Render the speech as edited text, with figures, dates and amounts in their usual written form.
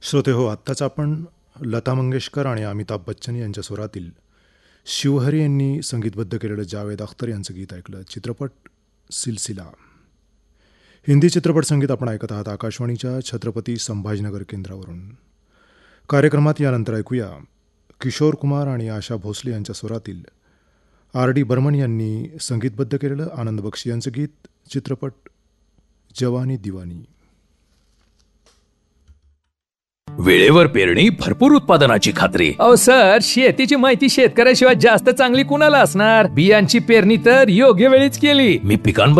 श्रोते हो, आत्ताच आपण लता मंगेशकर आणि अमिताभ बच्चन यांच्या स्वरातील शिवहरी यांनी संगीतबद्ध केलेलं जावेद अख्तर यांचं गीत ऐकलं. चित्रपट सिलसिला. हिंदी चित्रपट संगीत आपण ऐकत आहात आकाशवाणीच्या छत्रपती संभाजीनगर केंद्रावरून. कार्यक्रमात यानंतर ऐकूया किशोर कुमार आणि आशा भोसले यांच्या स्वरातील R.D. बर्मन यांनी संगीतबद्ध केलेलं आनंद बक्षी यांचं गीत. चित्रपट जवानी दिवानी. वेळेवर पेरणी, भरपूर उत्पादनाची खात्री. अहो सर, शेतीची माहिती शेतकऱ्याशिवाय जास्त चांगली कुणाला असणार? बियांची पेरणी तर योग्य वेळीच केली. मी पिकांबद्दल